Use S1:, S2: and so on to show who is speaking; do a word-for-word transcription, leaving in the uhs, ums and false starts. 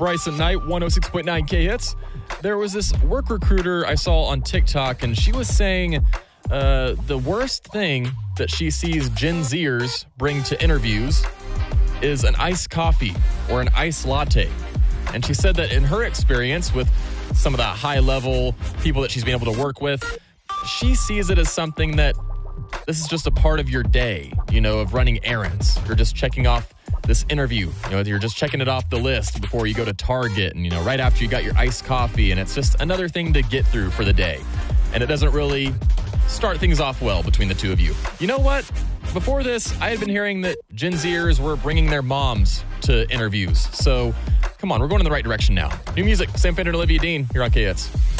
S1: Bryson Knight, one oh six point nine K Hits. There was this work recruiter I saw on TikTok, and she was saying uh, the worst thing that she sees Gen Zers bring to interviews is an iced coffee or an iced latte. And she said that in her experience with some of the high-level people that she's been able to work with, she sees it as something that this is just a part of your day, you know, of running errands. You're just checking off this interview. You know, you're just checking it off the list before you go to Target and, you know, right after you got your iced coffee. And it's just another thing to get through for the day. And it doesn't really start things off well between the two of you. You know what? Before this, I had been hearing that Gen Zers were bringing their moms to interviews. So, come on, we're going in the right direction now. New music, Sam Fender and Olivia Dean here on K Hits.